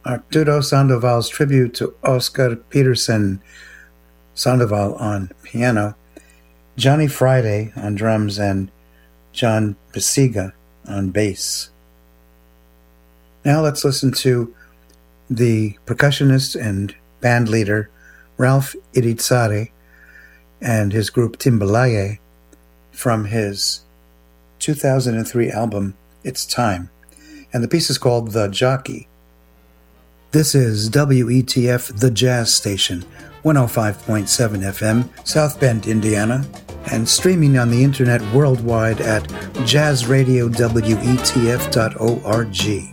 Arturo Sandoval's tribute to Oscar Peterson, Sandoval on piano, Johnny Friday on drums, and John Basiga on bass. Now let's listen to the percussionist and band leader Ralph Irizarry and his group Timbalaye from his 2003 album It's Time, and the piece is called The Jockey. This is WETF The Jazz Station, 105.7 FM, South Bend, Indiana, and streaming on the internet worldwide at jazzradiowetf.org.